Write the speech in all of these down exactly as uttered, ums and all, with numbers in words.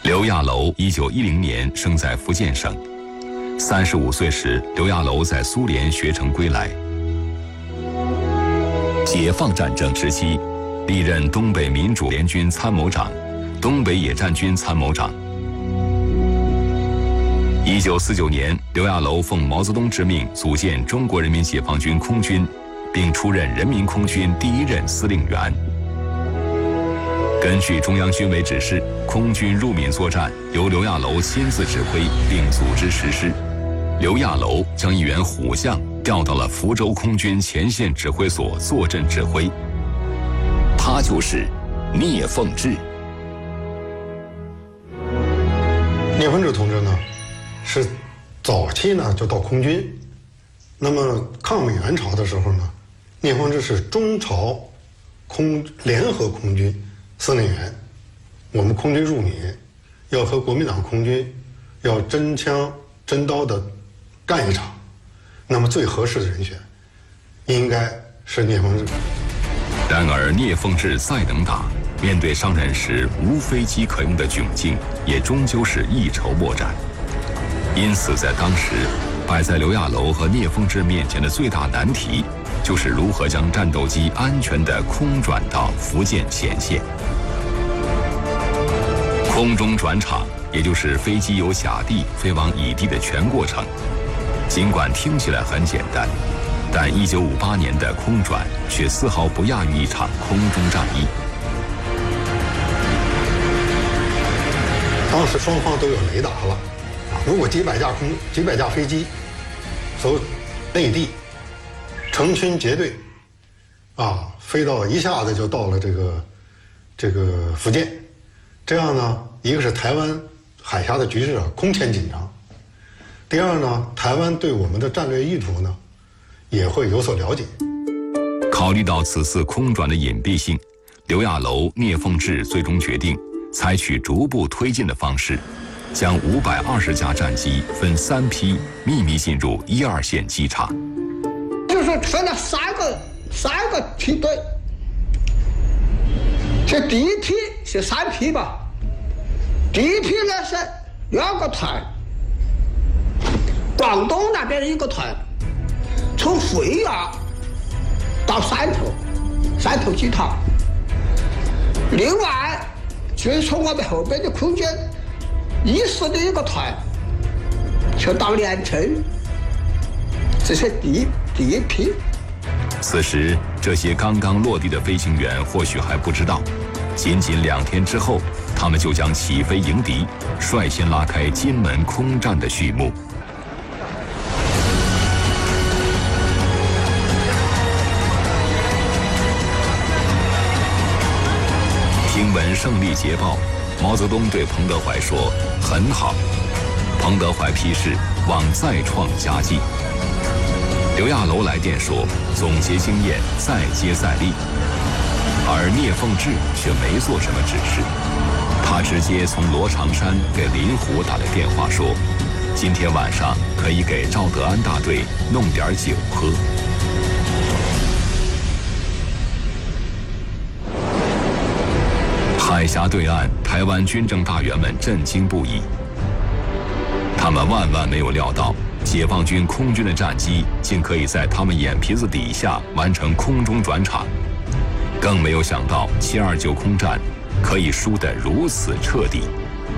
刘亚楼一九一零年生在福建省，三十五岁时，刘亚楼在苏联学成归来。解放战争时期，历任东北民主联军参谋长、东北野战军参谋长。一九四九年，刘亚楼奉毛泽东之命组建中国人民解放军空军，并出任人民空军第一任司令员。根据中央军委指示，空军入闽作战由刘亚楼亲自指挥并组织实施。刘亚楼将一员虎将调到了福州空军前线指挥所坐镇指挥，他就是聂凤智。 聂凤智同志呢，是早期呢就到空军，那么抗美援朝的时候呢，聂凤智是中朝空联合空军司令员。我们空军入闽，要和国民党空军要真枪真刀的干一场，那么最合适的人选应该是聂凤智。 然而聂凤智再能打，面对伤人时无飞机可用的窘境，也终究是一筹莫展。因此在当时，摆在刘亚楼和聂凤智面前的最大难题，就是如何将战斗机安全地空转到福建前线。空中转场，也就是飞机由甲地飞往乙地的全过程。尽管听起来很简单，但一九五八年的空转却丝毫不亚于一场空中战役。 当时双方都有雷达了，如果几百架空几百架飞机走内地，成群结队啊，飞到一下子就到了这个这个福建，这样呢，一个是台湾海峡的局势啊空前紧张，第二呢，台湾对我们的战略意图呢也会有所了解。 考虑到此次空转的隐蔽性，刘亚楼、聂凤智最终决定采取逐步推进的方式，将五百二十架战机分三批秘密进入一二线机场。 就是分了三个三个梯队，这第一批是三批吧，第一批呢是两个团，广东那边的一个团，从惠阳到汕头，汕头机场。另外就是从我们后边的空军一师的一个团，就到连城，这是第一第一批。 此时，这些刚刚落地的飞行员或许还不知道，仅仅两天之后，他们就将起飞迎敌，率先拉开金门空战的序幕。听闻胜利捷报，毛泽东对彭德怀说：“很好。”彭德怀批示，望再创佳绩。刘亚楼来电说：“总结经验，再接再厉。”而聂凤智却没做什么指示，他直接从罗长山给林虎打了电话说：“今天晚上可以给赵德安大队弄点酒喝。”海峡对岸，台湾军政大员们震惊不已。他们万万没有料到，解放军空军的战机竟可以在他们眼皮子底下完成空中转场，更没有想到七二九空战可以输得如此彻底。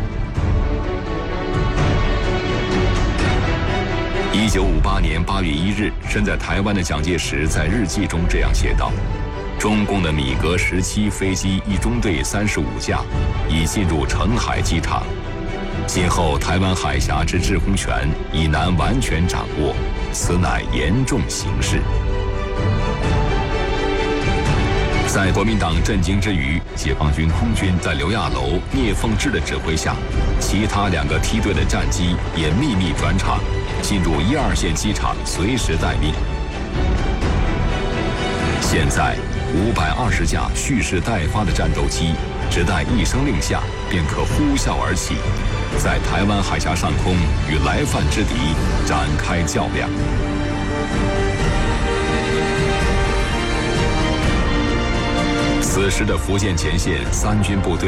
一九五八年八月一日，身在台湾的蒋介石在日记中这样写道：“中共的米格十七飞机一中队三十五架已进入澄海机场，今后台湾海峡之制空权已难完全掌握，此乃严重形势。”在国民党震惊之余，解放军空军在刘亚楼、聂凤智的指挥下，其他两个梯队的战机也秘密转场，进入一二线机场，随时待命。现在五百二十架蓄势待发的战斗机，只待一声令下，便可呼啸而起，在台湾海峡上空与来犯之敌展开较量。此时的福建前线三军部队